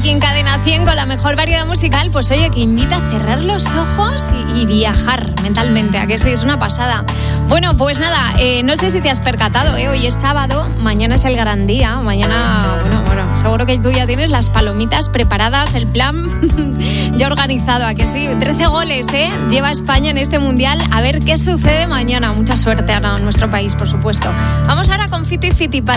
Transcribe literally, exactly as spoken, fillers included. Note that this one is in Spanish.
aquí en Cadena cien con la mejor variedad musical, pues oye, que invita a cerrar los ojos y, y viajar mentalmente, a que sí, es una pasada. Bueno, pues nada, eh, no sé si te has percatado, ¿eh? Hoy es sábado, mañana es el gran día, mañana, bueno, bueno, seguro que tú ya tienes las palomitas preparadas, el plan ya organizado, a que sí. trece goles, ¿eh? Lleva España en este mundial, a ver qué sucede mañana. Mucha suerte a nuestro país, por supuesto. Vamos ahora con Fito y Fitipaldis.